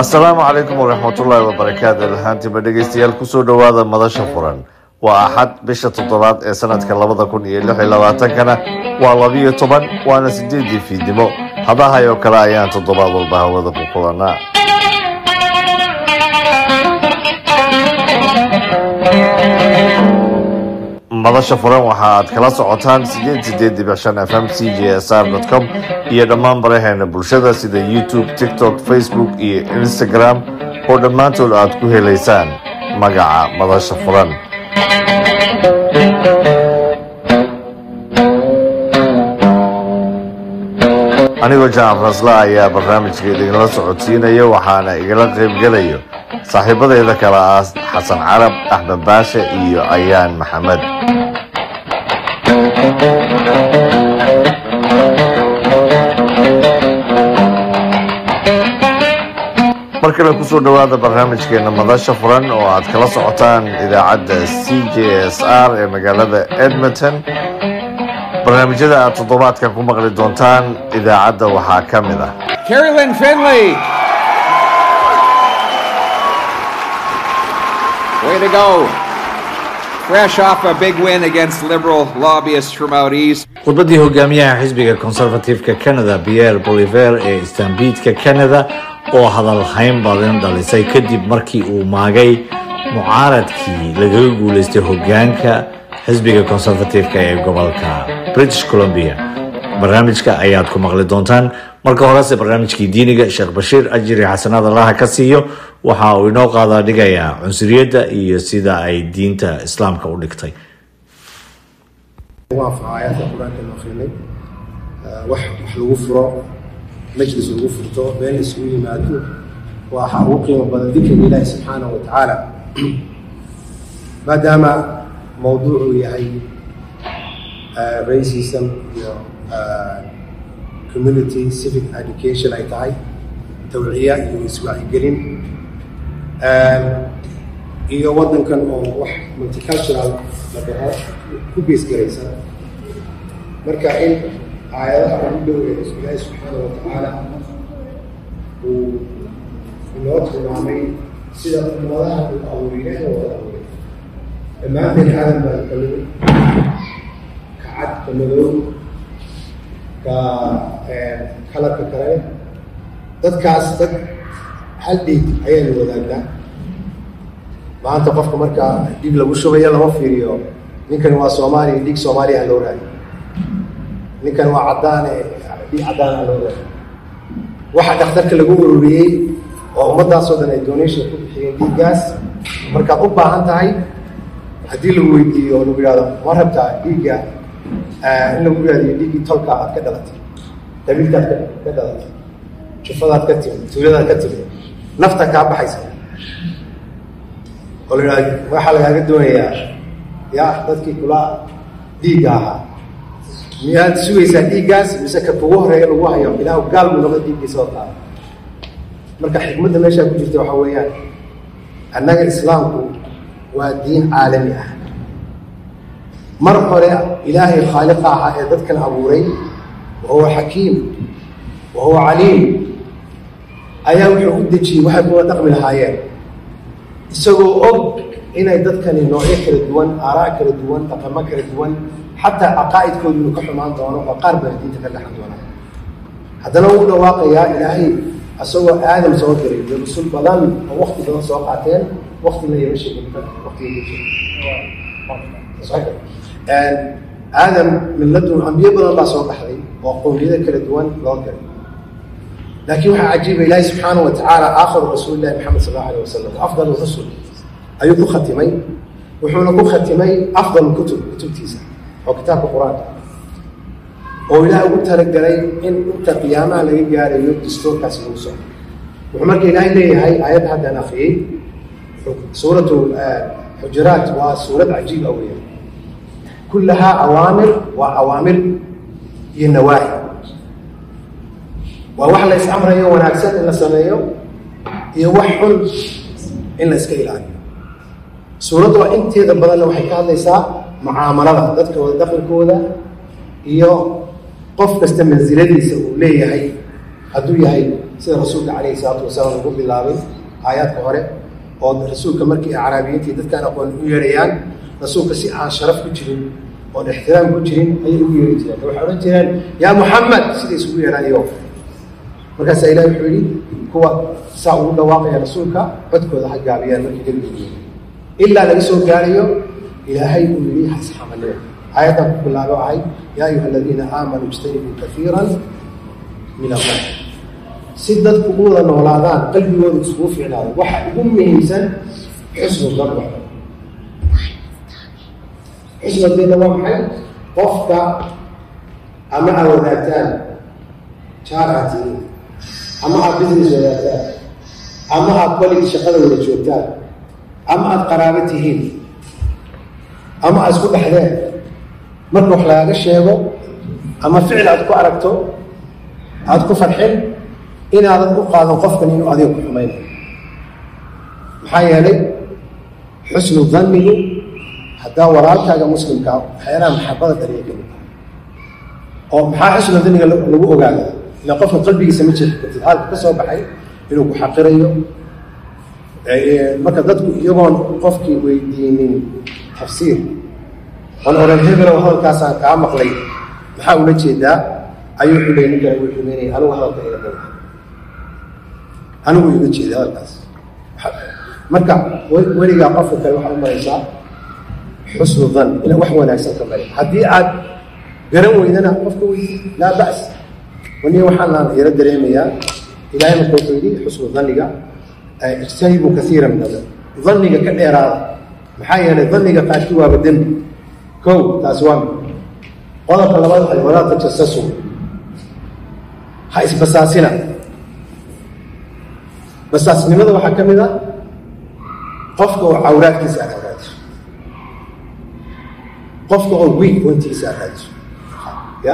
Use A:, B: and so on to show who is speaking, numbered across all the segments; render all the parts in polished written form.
A: السلام عليكم ورحمة الله وبركاته. الهانتي بدقيستيال كسو دوادا مدشا فران وأحد بشا تطبات سنة كاللبضة كون يلوحي لواتن كان واللبية طبان وانا سديدي في دمو هذا هايو كلا ايان تطبات والبهوة ذا بقولنا madasha furan waxaad kala socotaan 8 FM cjsr.com iyo dhammaan baraheena bulshada sida YouTube, TikTok, Facebook iyo Instagram oo dhammaantood aad ku helaysaan magaca madasha furan. anigoo Jaan Rasla ayaa barnaamijka idinla socodsiinaya waxaana igala qayb galayo saaxiibadayda kala ah Xasan Carab, Axmed Baashe iyo Ayaan Maxamed. markale kusoo dhawaada barnaamijkeena madasha furan oo aad kala socotaan idaacadda CJSR ee magaalada Edmonton. barnaamijyada aad toddobaadkan ku maqli doontaan idaacadda waxaa ka mid ah
B: Carolyn Finley. Way to go. Fresh off a big win against Liberal lobbyists from out east.
C: khudbadii hogaamiyaha xisbiga conservative-ka Canada Pierre Poilievre ee Stampede-ka Canada oo hadal hayn badan dhalisay kadib markii uu maagay mucaaradkii laga guuleystay hogaanka xisbiga conservative-ka ee gobolka British Columbia. barnaamijka ayaad ku maqli doontaan. marka horese barnaamijkii diiniga Sheekh Bashiir Ajri Xasanad Allah ka siiyo waxa uu inoo qaadaa dhigayaa cunsuriyadda iyo sida ay diinta islaamka u dhigtay.
D: وافق آيات القرآن المخيلة وحق الغفرة مجلس الغفرة بين السوية مادو وحقوقي وبدأ ذكر الله سبحانه وتعالى ما دام موضوع يعني racism community civic education أي تعي توعية يسوع قرين iyo wadankan oo wax multicultural laga kubis garaysan marka in aayadaha ugu dhoweeyay Ilaahay subhanahu wa ta'ala uu inoo tilmaamay sida ummadaha uu awriyaha wada awray dhammaan hada kaloo kacad kaloo ka kala kale dadkaas dad hal dhig ayay wadaagaan maanta qofka marka dib lagu shubayo lama fiiriyo ninkan waa Soomaali dhig Soomaali ah loo raadiyo ninkan waa cadaan dhig cadaan ah loo raadiyo waxa dhakhtarka lagu ururiyay oo ummadaas oo dhan ay donation ku bixiyeen dhigaas marka u baahan tahay hadii lagu weydiiyo lagu yiraahdo ma rabtaa dhiga in lagu raadiyo dhigi tolka aad ka dhalatay qabiilkaad ka dhalatay shufadaad ka timid tuuladaad ka timid nafta ka baxaysa waxaa lagaaga doonayaa yaa dadkii kula dhiiga ahaa miyaad sugaysaa dhiiggaas mise ka kugu horeeya lagu hayo ilaahu gaal buu noqda dhiiggiisa oo taala marka xikmadda meeshaa ku jirta waxaa weeyaan annaga islaamku waa diin caalami ah mar hore ilaahay khaaliqa ahaa ee dadkan abuuray wahuwa xakiim wahuwa caliim ayaa wuxuu u dejiyey waxay kuwa dhaqmi lahaayeen isagoo og inay dadkani noocyo kala duwan aaraa kala duwan dhaqamo kala duwan xataa caqaa'idkoodu inuu ka xumaan doono oo qaar baa diinta ka dhaxan doona haddana wuu dhawaaqayaa ilaahay isagoo aadam soo diray iyo rusul badan oo waqti badan soo qaateen waqtina yama sheegin aadam milladun ambiyo badan baa soo baxday oo qowmiyada kala duwan loo diray لكن وحا عجيب إلهي سبحانه وتعالى آخر رسول الله محمد صلى الله عليه وسلم أفضل الرسل أيضا ختمي وحونا ختمي أفضل الكتب كتب تيسا أو كتاب القرآن وإلهي قلت لك لي إن أنت قيامة لقي قال يوم دستور كاسي موسى وحمرك إلهي لي هاي آيات هذا نافعي سورة حجرات وسورة عجيب أولية كلها أوامر هي النواهي وواحد لا يسأمره يوم ونعكسات إلا سمايه يوحل إلا إسكيلان سورة وإنت هذا بدل لو حكى الله يسا معاملة ذاتك ودخل كودا iyo qof kasta manziladisa uu leeyahay haduu yahay sida rasuulka calayhi salaatu wasalaam ugu bilaabay aayaadka hore oo rasuulka markii acraabiyiintii dadkaan aqoon u yeerayaan rasuulka si aan sharaf ku jirin oon ixtiraam ku jirin ayay ugu yeeri jireen waxay odhan jireen yaa muxamed sida isugu yeeraayo markaasaa ilahi wuxuu yidhi kuwa saa ugu dhawaaqaya rasuulka codkooda ha gaabiyaan markii nebigu ilaa laga soo gaarayo ilaahay uu yidhi hasxamanimo aayaddan ku bilaabo ahay yaa ayuha aladiina aamanuu ijtanibuu kafiiran min allah si dadku u wada noolaadaan qalbigooda isugu fiicnaado waxa ugu muhiimsan xusnu danba xusnu danna waa maxay qofka ama aad wadaagtaan jaar aad tihiin ama aad business wadaagtaan ama aad koligii shaqada wada joogtaan ama aad qaraabo tihiin ama aad isku dhexdeen marka wax lagaga sheego ama ficil aad ku aragto aad ku farxin inaadan u qaadan qofkan inuu adiga ku xumaynayo maxaa yeelay xusnu dannigu haddaa walaalkaaga muslimkaa waxyaalaha maxabada dariya ka mid oo maxaa xusnu danniga lagu ogaada ila qofka qalbigiisa ma jeexi kartid halka ka soo baxay inuu ku xaqirayo marka dadku iyagoon qofkii weydiinin tafsiir aan oran hebelow hadalkaasaan kaa maqlay maxaa ula jeedaa ayuu wuxuu leey ninkana wuu xumeynaya anigu hadalka iga daba anigu iga jeeda hadalkaas marka weligaa qofka kale waxaad u maraysaa xusnu dan ina wax wanaagsan ka mari haddii aad garan weydana qofka weydi laa ba's waniga waxaan yaro dareemayaa ilaahay marka wuxuu yidhi xusnu daniga ijtanibuu kaiira min adhan daniga ka dheeraada maxaa yeelay daniga qaarkii waaba dembi kow taasi waa mid qodobka labaad waxay walaa tajasasu ha isbasaasina basaasnimada waxaa ka mid a qofka oo cawraadkiisa aad raadiso qofka oo wiig wantiisa aad raadiso ya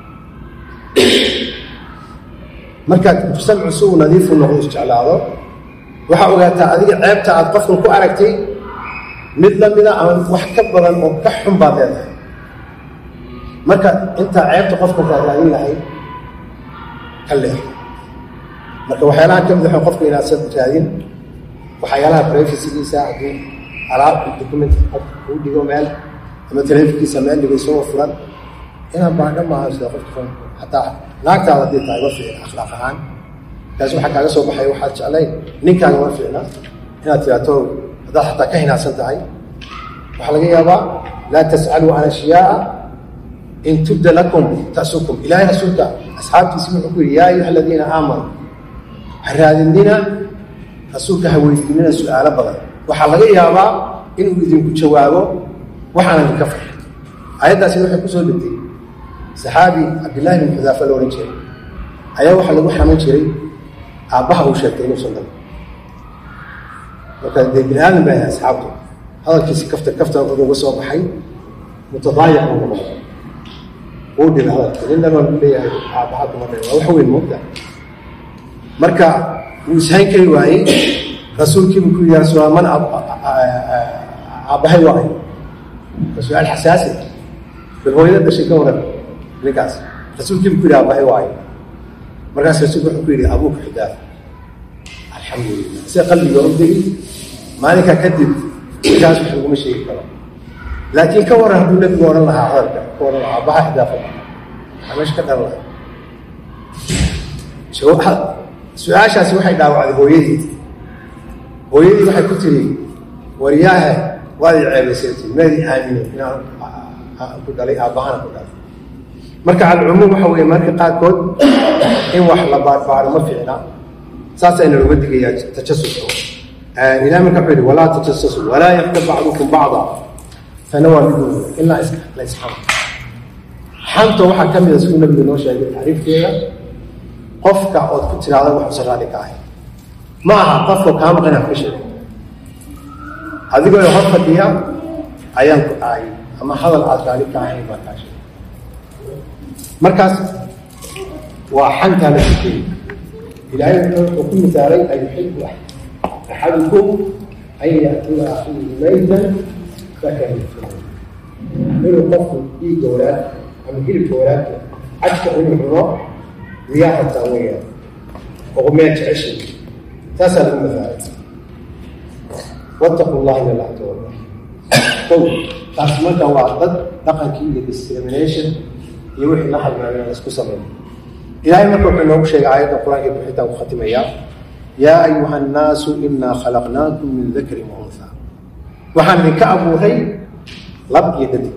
D: markaad samcu si uu nadiifu noqdo isjeclaado waxaa ogaataa adiga ceebta aad qofkan ku aragtay mid lamida ama wax ka badan oo ka xun baad leedahay marka intaa ceebta qofka raadin lahay ka leex marka waxyaalaha ka mid waxa qofka inaad raadin waxyaalaha privacygiisa haddii alaab document uu dhigo meel ama telefonkiisa meel dhigo isagoo furan inaan baadha maaha sida qofka xataa naagtaada haddii tahay ma fiicna akhlaaq ahaan kaas waxaa kaaga soo baxay waxaad jeclayn ninkaaga ma fiicna inaad tiraato haddaad xataa ka hinaadsan tahay waxaa laga yaabaa laa tas'aluu can ashyaaa in tubda lakum ta'sukum ilaahay rasuulka asxaabtiisi wuxuu ku yidhi yaa ayuha aladiina aamanuu ha raadinina rasuulka ha weydiinina su-aalo badan waxaa laga yaabaa inuu idinku jawaabo waxaanan idinka farxin aayaddaasina waxay ku soo degtay saxaabi cabdillaahi bin xudaafa la odhan jiray ayaa waxaa lagu xaman jiray aabbaha uu sheegtay inuusan dhalin marka dee bini aadan baa yahay asxaabtu hadalkiisi kafta uga soo baxay mutadaayic uu noqday uu dhibay hadalka nin dhan waa lagu leeyahay aabbaha kuma dhalin waa wax weyn moogta marka wuu ishayn kari waayey rasuulkiibuu ku yidhi rasuul man aabbahay waayo waa su-aal xasaasi bal hooyada dhashay ka waran ninkaas rasuulkiibuu ku yidhi aabbahay waayo markaas rasuulku wuxuu ku yidhi abuuka xudaafa alxamdulilah sida qalbiga u degi maalinkaa kadib ninkaas wax laguma sheegi karo laakiin ka waran hadduu nebigu odhan lahaa hadalka ka odhan lahaa aabbaha xudaafa waxaa meesha ka dhalan lahaa su-aashaasi waxay dhaawacday hooyadii waxay ku tiri waryaahe waad i ceebaysatay maadii aaminin inaan ku dhalay aabbahana ku dhalay marka alcumuum waxa weeye marka qaarkood in wax la baarbaaro ma fiicna saasayna looga digayaa tajasuska ilaah marka wuxuu yidhi walaa tajasasu walaa yaktab bacdukum bacda tana waa mid ilaa la isxamo xanta waxaa ka mida siduu nabigu noo sheegay tacriifkeeda qofka ood ku tiraada wax usan raali ka ahay ma aha qofka kaa maqan aan ka sheegay adigoo hor fadhiya ayaan ku ahay ama hadal aad raali ka ahayn baan kaa sheegay markaas waa xantaa la sheegay ilaahay wuxuu ku misaalay an yuxibu axadukum an ya'tiya akhiihi maytan fakarihtumuuh inuu qofku dhiigga walaad ama hilibka walaadka cajka inuu cuno miyaa rabtaa weyaan وقميات عشر تسأل المثال واتقوا الله إلا الله تولى قول تعصمك هو عدد لقن كي discrimination يوحي لحظ من الناس كسرين إلهي مكوك أنه شيء آيات القرآن يبحثها وختم إياه يا أيها الناس إنا خلقناكم من ذكر وأنثى وحن كأبو هي لب يدد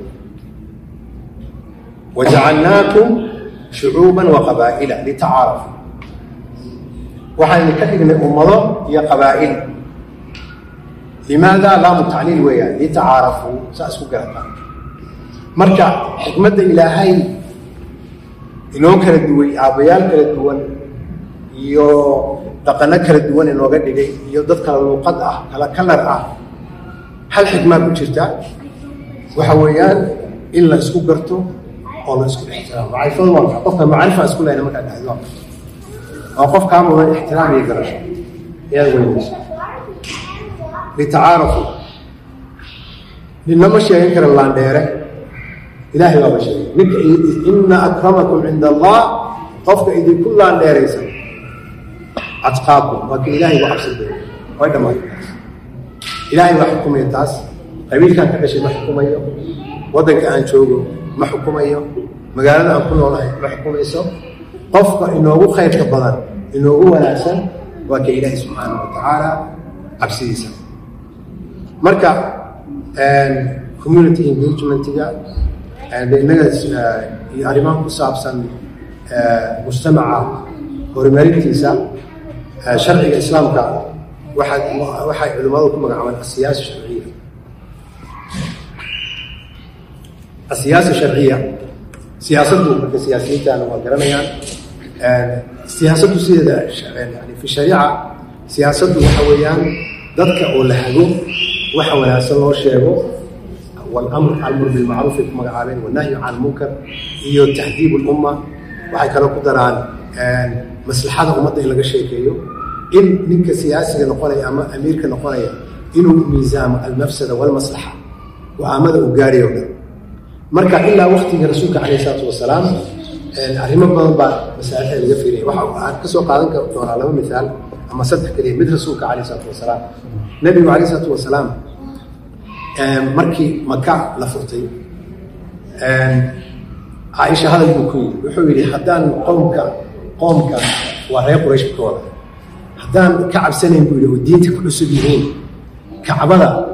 D: وجعلناكم شعوبا وقبائل لتعارفوا وحن كأبن أمضى هي قبائل لماذا لا متعليل ويا لتعارفوا سأسكو قرأتان مركع حكمة إلهي inoo kala duway aabayaal kala duwan iyo dhaqano kala duwan inooga dhigay iyo dad kala luuqad ah kala kalar ah hal xikmad ku jirta waxa weeyaan in la isku garto oo la isku ixtiraamo macrifadu waa qofka macrifa isku leeyahay marka dhahdo oo qofka mudan ixtiraam iyo garasho yaa weynaysa litacaarafu ninama sheegin kara laandheere إلهي بابا شيء إن أكرمكم عند الله قفك إذا كل عن ديريسا أتقاكم ولكن إلهي وحبس الدين وإذا ما إلهي وحكم يتاس قبيل كان كذا شيء ما حكم أيه وضع كان شوقه ما حكم أيه مقالنا أن كل والله ما حكم يسوع قفك إنه هو خير كبدان إنه هو الأحسن ولكن إلهي سبحانه وتعالى عبسيسا مركا community engagement إننا أريمان كسابسا مجتمع هرماريتيسا شرع الإسلام كان واحد علماءكم عمل السياسة الشرعية السياسة الشرعية سياسته كسياسية كانوا وقرنيان سياسته سيدة يعني في الشريعة سياسته حويان ضدك أو لحقه وحوالها سنو شيئه والأمر بالمعروف كما قالين والنهي عن المنكر iyo تحديب الأمة waxay kala ku daraan maslaxada ummadda in laga sheekeeyo in ninka siyaasiga noqonaya ama amiirka noqonaya inuu miisaamo al-mafsada wal maslaha waamada u gaariyo marka ilaa waqtiga rasuulka kaleey salaatu wasalaam arrimo badan baa masaa'il laga fiiriyay waxa aan ka soo qaadan doonaa laba misaal ama saddex kaliya mid rasuulka kaleey salaatu wasalaam nabiga kaleey salaatu wasalaam markii maka la furtay Aisha hadal ku wuxuu yiri hadaan qoomka waa reer Quraysh kooda hadaan ka cabsanayn buu yiri diinta ku cusub yihiin kacbada